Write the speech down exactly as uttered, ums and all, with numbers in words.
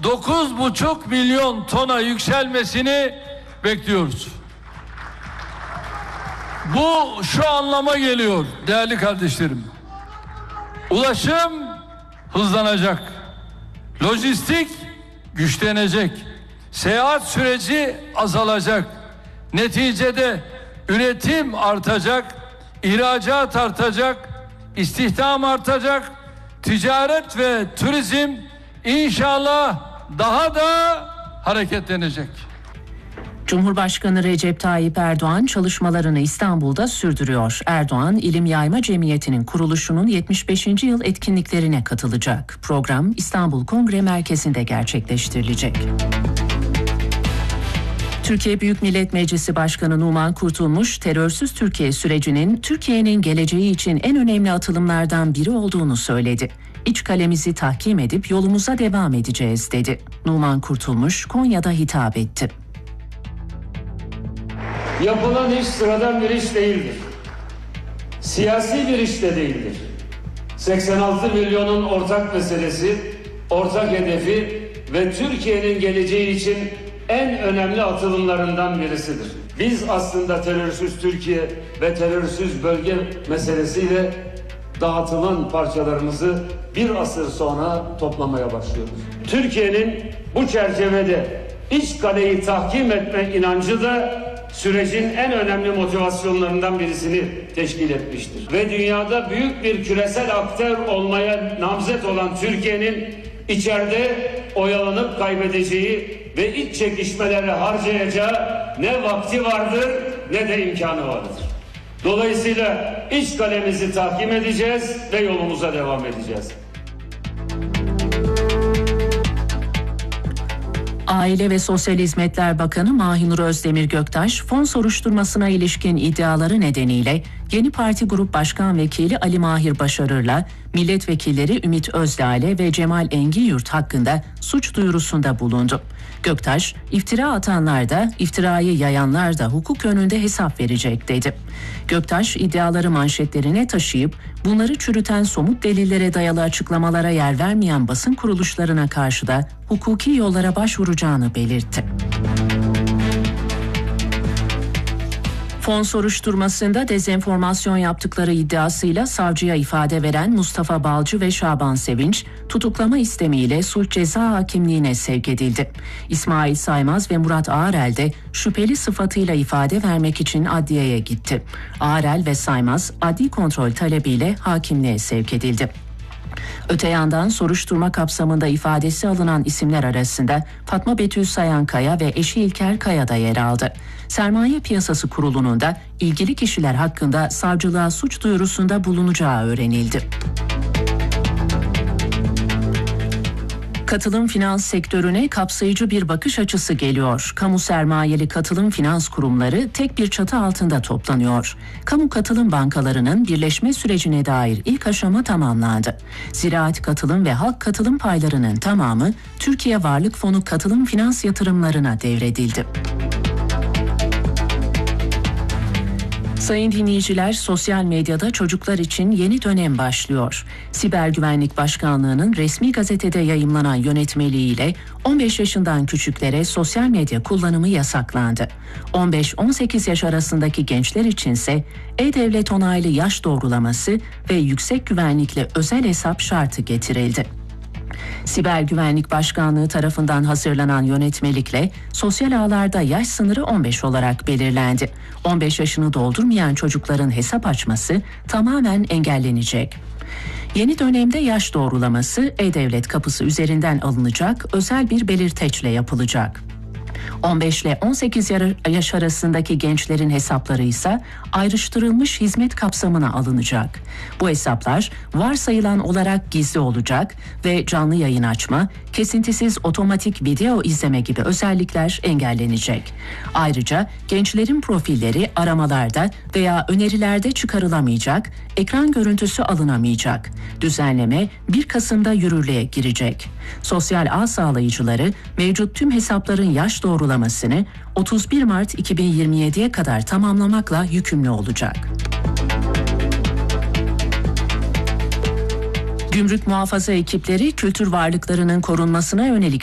dokuz buçuk milyon tona yükselmesini bekliyoruz. Bu şu anlama geliyor değerli kardeşlerim. Ulaşım hızlanacak. Lojistik güçlenecek. Seyahat süreci azalacak. Neticede üretim artacak, ihracat artacak, istihdam artacak, ticaret ve turizm İnşallah daha da hareketlenecek. Cumhurbaşkanı Recep Tayyip Erdoğan çalışmalarını İstanbul'da sürdürüyor. Erdoğan, İlim Yayma Cemiyeti'nin kuruluşunun yetmiş beşinci yıl etkinliklerine katılacak. Program İstanbul Kongre Merkezi'nde gerçekleştirilecek. Türkiye Büyük Millet Meclisi Başkanı Numan Kurtulmuş, terörsüz Türkiye sürecinin Türkiye'nin geleceği için en önemli atılımlardan biri olduğunu söyledi. İç kalemizi tahkim edip yolumuza devam edeceğiz dedi. Numan Kurtulmuş Konya'da hitap etti. Yapılan iş sıradan bir iş değildir. Siyasi bir iş de değildir. seksen altı milyonun ortak meselesi, ortak hedefi ve Türkiye'nin geleceği için en önemli atılımlarından birisidir. Biz aslında terörsüz Türkiye ve terörsüz bölge meselesiyle dağıtılan parçalarımızı bir asır sonra toplamaya başlıyoruz. Türkiye'nin bu çerçevede iç kaleyi tahkim etme inancı da sürecin en önemli motivasyonlarından birisini teşkil etmiştir. Ve dünyada büyük bir küresel aktör olmaya namzet olan Türkiye'nin içeride oyalanıp kaybedeceği ve iç çekişmelere harcayacağı ne vakti vardır ne de imkanı vardır. Dolayısıyla iç kalemizi tahkim edeceğiz ve yolumuza devam edeceğiz. Aile ve Sosyal Hizmetler Bakanı Mahinur Özdemir Göktaş, fon soruşturmasına ilişkin iddiaları nedeniyle Yeni Parti Grup Başkan Vekili Ali Mahir Başarır'la milletvekilleri Ümit Özdağ'le ve Cemal Engiyurt hakkında suç duyurusunda bulundu. Göktaş, iftira atanlar da, iftirayı yayanlar da hukuk önünde hesap verecek dedi. Göktaş, iddiaları manşetlerine taşıyıp bunları çürüten somut delillere dayalı açıklamalara yer vermeyen basın kuruluşlarına karşı da hukuki yollara başvuracağını belirtti. Fon soruşturmasında dezenformasyon yaptıkları iddiasıyla savcıya ifade veren Mustafa Balcı ve Şaban Sevinç, tutuklama istemiyle sulh ceza hakimliğine sevk edildi. İsmail Saymaz ve Murat Ağarel de şüpheli sıfatıyla ifade vermek için adliyeye gitti. Ağarel ve Saymaz adli kontrol talebiyle hakimliğe sevk edildi. Öte yandan soruşturma kapsamında ifadesi alınan isimler arasında Fatma Betül Sayankaya ve eşi İlker Kaya da yer aldı. Sermaye Piyasası Kurulu'nun da ilgili kişiler hakkında savcılığa suç duyurusunda bulunacağı öğrenildi. Katılım finans sektörüne kapsayıcı bir bakış açısı geliyor. Kamu sermayeli katılım finans kurumları tek bir çatı altında toplanıyor. Kamu katılım bankalarının birleşme sürecine dair ilk aşama tamamlandı. Ziraat katılım ve halk katılım paylarının tamamı Türkiye Varlık Fonu katılım finans yatırımlarına devredildi. Sayın dinleyiciler, sosyal medyada çocuklar için yeni dönem başlıyor. Siber Güvenlik Başkanlığı'nın resmi gazetede yayımlanan yönetmeliğiyle on beş yaşından küçüklere sosyal medya kullanımı yasaklandı. on beş on sekiz yaş arasındaki gençler içinse e-devlet onaylı yaş doğrulaması ve yüksek güvenlikli özel hesap şartı getirildi. Siber Güvenlik Başkanlığı tarafından hazırlanan yönetmelikle sosyal ağlarda yaş sınırı on beş olarak belirlendi. on beş yaşını doldurmayan çocukların hesap açması tamamen engellenecek. Yeni dönemde yaş doğrulaması e-devlet kapısı üzerinden alınacak, özel bir belirteçle yapılacak. on beş ile on sekiz yaş arasındaki gençlerin hesapları ise ayrıştırılmış hizmet kapsamına alınacak. Bu hesaplar varsayılan olarak gizli olacak ve canlı yayın açma, kesintisiz otomatik video izleme gibi özellikler engellenecek. Ayrıca gençlerin profilleri aramalarda veya önerilerde çıkarılamayacak, ekran görüntüsü alınamayacak. Düzenleme bir Kasım'da yürürlüğe girecek. Sosyal ağ sağlayıcıları mevcut tüm hesapların yaş doğrulamasını otuz bir Mart iki bin yirmi yediye kadar tamamlamakla yükümlü olacak. Gümrük muhafaza ekipleri kültür varlıklarının korunmasına yönelik